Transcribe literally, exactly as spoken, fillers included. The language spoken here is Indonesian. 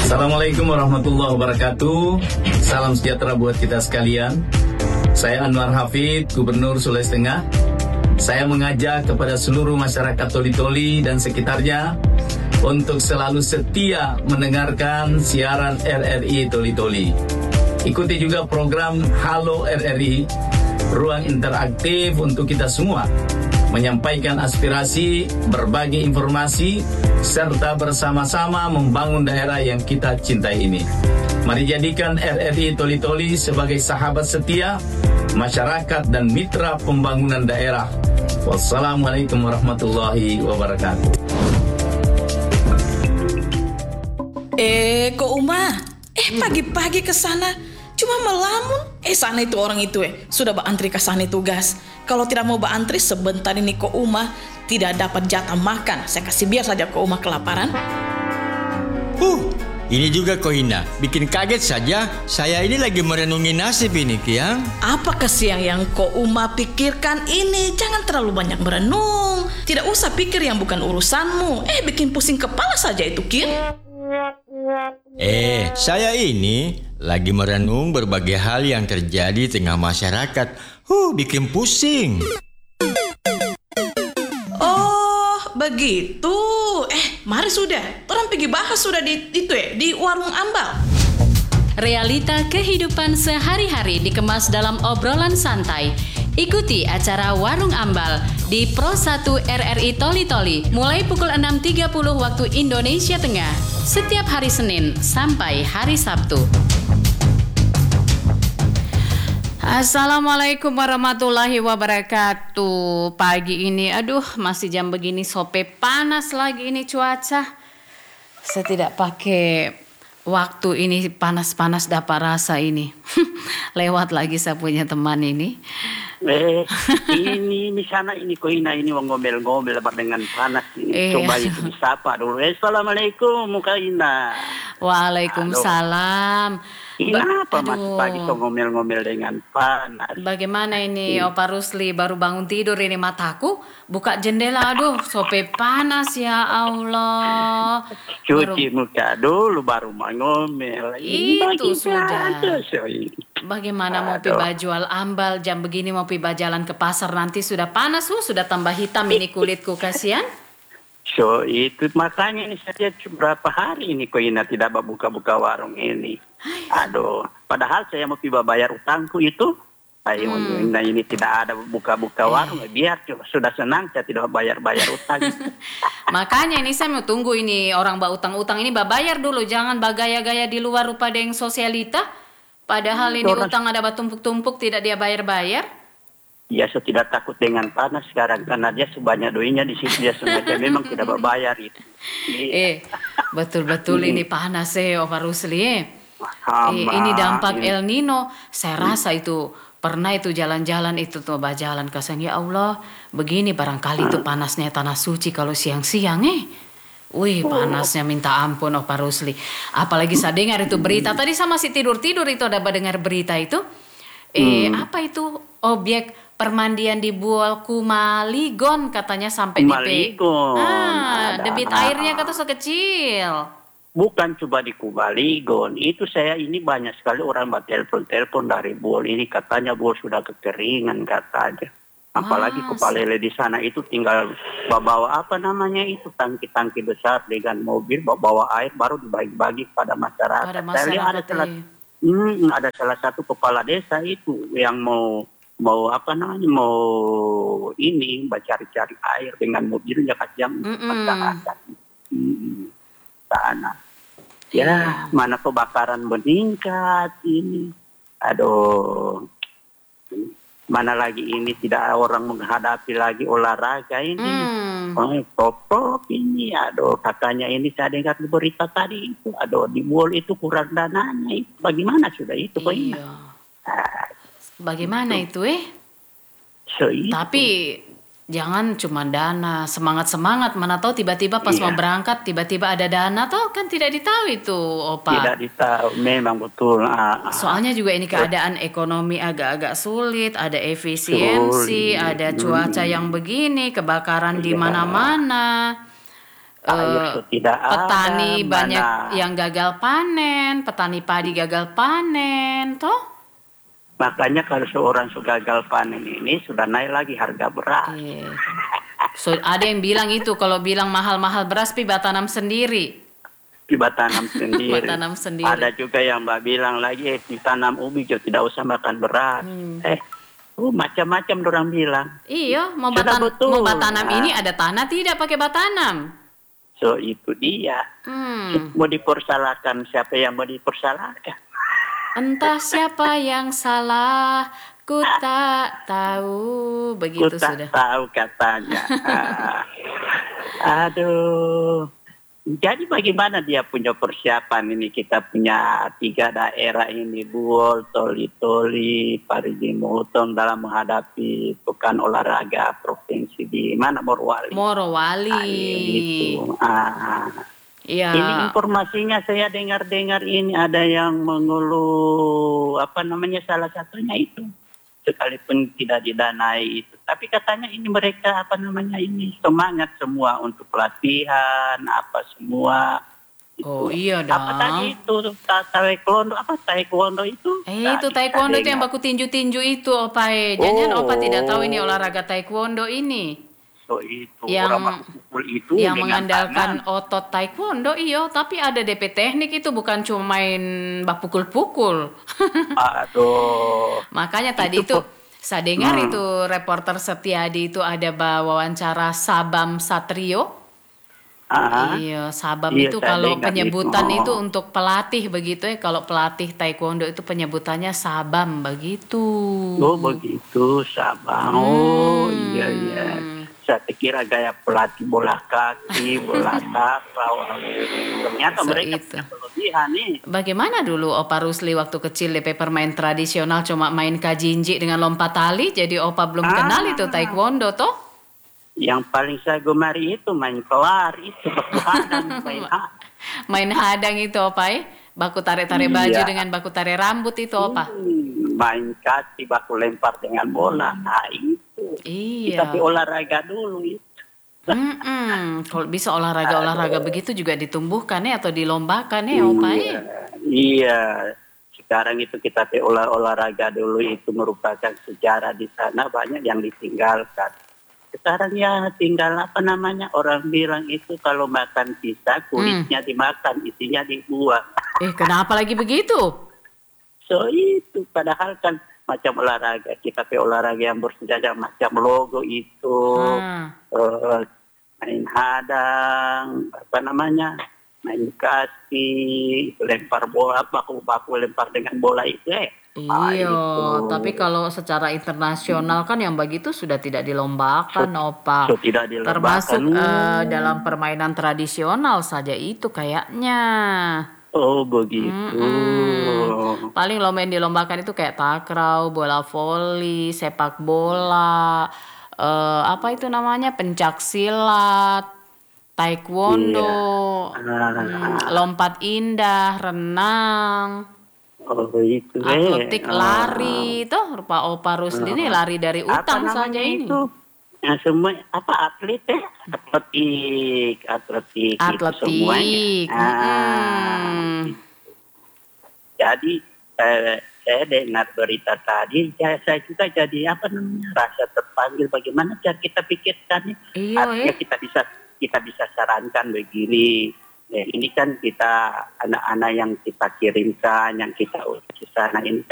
Assalamualaikum warahmatullahi wabarakatuh. Salam sejahtera buat kita sekalian. Saya Anwar Hafid, Gubernur Sulawesi Tengah. Saya mengajak kepada seluruh masyarakat Toli-Toli dan sekitarnya untuk selalu setia mendengarkan siaran R R I Toli-Toli. Ikuti juga program Halo R R I, ruang interaktif untuk kita semua, menyampaikan aspirasi, berbagi informasi, serta bersama-sama membangun daerah yang kita cintai ini. Mari jadikan R R I Toli-Toli sebagai sahabat setia, masyarakat dan mitra pembangunan daerah. Wassalamualaikum warahmatullahi wabarakatuh. Eh, Ko Uma, eh pagi-pagi ke sana cuma melamun. Eh sana itu orang itu eh sudah berantri ke sana tugas. Kalau tidak mau berantri sebentar ini Ko Uma tidak dapat jatah makan. Saya kasih biar saja Ko Uma kelaparan. Uh, ini juga Ko Ina, bikin kaget saja. Saya ini lagi merenungi nasib ini, Kiang. Apa kesiang yang Ko Uma pikirkan ini? Jangan terlalu banyak merenung. Tidak usah pikir yang bukan urusanmu. Eh bikin pusing kepala saja itu, Kian. Eh, saya ini lagi merenung berbagai hal yang terjadi tengah masyarakat. Huh, bikin pusing. Oh, begitu. Eh, mari sudah. Orang pergi bahas sudah di itu ya, di warung ambal. Realita kehidupan sehari-hari dikemas dalam obrolan santai. Ikuti acara Warung Ambal di Pro satu R R I Toli-Toli mulai pukul enam tiga puluh waktu Indonesia Tengah setiap hari Senin sampai hari Sabtu. Assalamualaikum warahmatullahi wabarakatuh. Pagi ini, aduh masih jam begini sope panas lagi ini cuaca. Saya tidak pakai waktu ini panas-panas dapat rasa ini. Lewat lagi saya punya teman ini. Eh, ini ini sana ini Ko Ina ini ngomel-ngomel dengan panas ini. Eh. Coba itu disapa dulu. Assalamualaikum Ko Ina. Waalaikumsalam. Kenapa ba- masih pagi so ngomel-ngomel dengan panas? Bagaimana ini hmm. Opa Rusli baru bangun tidur ini mataku buka jendela, aduh sope panas ya Allah. Cuci baru... muka dulu baru mau ngomel. Itu sudah. Ada, so Bagaimana mau piba jual ambal jam begini mau piba jalan ke pasar nanti sudah panas, uh, sudah tambah hitam ini kulitku kasihan. So itu makanya ini saya berapa hari ini Ko Ina tidak buka-buka warung ini. Aduh, padahal saya mau piba bayar utangku itu. Ayo, hmm. nah ini tidak ada buka-buka warung, eh. biar sudah senang saya tidak bayar-bayar utang. Makanya ini saya mau tunggu ini orang ba utang-utang ini ba bayar dulu, jangan ba gaya-gaya di luar rupa deng sosialita. Padahal ini orang... utang ada ba tumpuk-tumpuk tidak dia bayar-bayar. Ya, saya tidak takut dengan panas sekarang karena dia sebanyak doinya di situ dia sengaja memang tidak berbayar itu. Eh, betul-betul ini panas eh Opa Rusli eh. Eh, ini dampak ini. El Nino. Saya rasa itu pernah itu jalan-jalan itu tuh jalan kasan ya Allah. Begini barangkali itu panasnya tanah suci kalau siang-siang eh. Wih panasnya minta ampun Opa Rusli. Apalagi saya dengar itu berita tadi sama si tidur-tidur itu ada dengar berita itu. Eh hmm. apa itu objek permandian di Buol Kumaligon katanya sampai Kumaligon. di ah, debit airnya kata sekecil. Bukan coba di Kumaligon, itu saya ini banyak sekali orang bertelepon-telepon dari Buol ini katanya Buol sudah kekeringan katanya. Apalagi ah, Kepalele di sana itu tinggal bawa apa namanya itu tangki-tangki besar dengan mobil bawa air baru dibagi-bagi pada masyarakat. Pada masyarakat saya lihat ada salah, hmm, ada salah satu kepala desa itu yang mau mau apa namanya mau ini cari-cari air dengan mobilnya kacang masyarakat hmm, sana ya yeah. Mana kebakaran meningkat ini aduh mana lagi ini tidak orang menghadapi lagi olahraga ini hmm. oh popok ini aduh katanya ini saya dengar di berita tadi itu aduh di Buol itu kurang dananya itu bagaimana sudah itu Ko Ina? Nah, bagaimana itu, itu eh? So, itu. Tapi jangan cuma dana, semangat-semangat mana tahu tiba-tiba pas iya. mau berangkat tiba-tiba ada dana toh kan tidak ditahu itu Opa. Tidak ditahu, memang betul. Ah, Soalnya juga ini keadaan ekonomi agak-agak sulit, ada efisiensi, sulit. Ada cuaca hmm. yang begini, kebakaran iya. di mana-mana. Air eh, so tidak petani ada, banyak mana yang gagal panen, petani padi gagal panen, toh? makanya kalau seorang sudah gagal panen ini sudah naik lagi harga beras. Eh, so, ada yang bilang itu kalau bilang mahal-mahal beras pi tanam sendiri. Tiba tanam sendiri. Tanam sendiri. Ada juga yang mbak bilang lagi eh, ditanam ubi jo tidak usah makan beras. Hmm. Eh, oh, macam-macam orang bilang. Iya, mau Sudah batan betul. mau batanam Nah. ini ada tanah tidak pakai batanam? So itu dia. Hmm. Mau dipersalahkan siapa yang mau dipersalahkan? Entah siapa yang salah, ku tak tahu. Ku Begitu tak sudah. tahu katanya. Ah. Aduh. Jadi bagaimana dia punya persiapan ini? Kita punya tiga daerah ini, Buol, Toli-Toli, Parigi Motong dalam menghadapi pekan olahraga provinsi di mana Morowali. Morowali. Ah, itu. Ah. Iya. Ini informasinya saya dengar-dengar ini ada yang mengeluh apa namanya salah satunya itu sekalipun tidak didanai itu. Tapi katanya ini mereka apa namanya ini semangat semua untuk pelatihan apa semua. Itu. Oh iya Apa dong. tadi itu ta- taekwondo apa taekwondo itu? Eh Tadi itu taekwondo saya itu yang dengar. baku tinju-tinju itu Opai. Jangan Oh. Opa tidak tahu ini olahraga taekwondo ini. So itu Yang- orang pukul itu Yang dengan mengandalkan tangan. otot taekwondo iyo, tapi ada D P teknik itu bukan cuma main bak pukul-pukul. Aduh. Makanya tadi Itu itu, kok- saya dengar Hmm. itu reporter Setiadi itu ada bawa wawancara Sabam Satrio. Ah. Iya, Sabam Iya, itu saya kalau dengar penyebutan itu. itu untuk pelatih begitu ya. Kalau pelatih taekwondo itu penyebutannya Sabam begitu. Oh begitu Sabang. Oh Hmm. iya iya. Saya kira gaya pelatih bola kaki, bola takraw. Ternyata So, mereka itu. punya kelebihan nih. Bagaimana dulu Opa Rusli waktu kecil D P permain tradisional cuma main kajinji dengan lompat tali, jadi Opa belum Ah. kenal itu taekwondo toh? Yang paling saya gemari itu main kelar itu baku hadang main ha- Main hadang itu Opa eh? Baku tarik-tarik baju Iya. dengan baku tarik rambut itu Opa. Hmm, main kaki baku lempar dengan bola. Nah itu. Kita Iya. olahraga dulu itu. Mm-mm. Kalau bisa olahraga-olahraga begitu juga ditumbuhkan ya atau dilombakan ya Opa eh? Iya, iya. Sekarang itu kita te- olah olahraga dulu itu merupakan sejarah di sana banyak yang ditinggalkan. Sekarang ya tinggal apa namanya orang bilang itu kalau makan pisang kulitnya dimakan isinya dibuang. Eh kenapa lagi begitu? So itu padahal kan macam olahraga kita pe olahraga yang bersejarah macam logo itu Hmm. eh, main hadang apa namanya main kaki lempar bola baku-baku lempar dengan bola itu eh. Ah, Iya, itu. tapi kalau secara internasional kan yang begitu sudah tidak dilombakan, Opa. So, tidak dilombakan. Termasuk eh, dalam permainan tradisional saja itu kayaknya. Oh begitu. Mm-mm. Paling lomba yang dilombakan itu kayak takraw, bola voli, sepak bola, eh, apa itu namanya pencak silat, taekwondo, Iya. mm, lompat indah, renang. Oh begitu. eh. Atletik Ah. lari tuh rupa Opa Rusli ini lari dari Apa utang namanya saja ini. itu? Yang semua apa atlet eh? Atletik, atletik, itu semuanya. Atletik. Ah. Mm-mm. Jadi eh, saya dengar berita tadi, ya, saya juga jadi apa namanya rasa terpanggil bagaimana cara kita pikirkan. Iya, Artinya eh. kita bisa kita bisa sarankan begini. Eh, ini kan kita anak-anak yang kita kirimkan, yang kita urus ke sana ini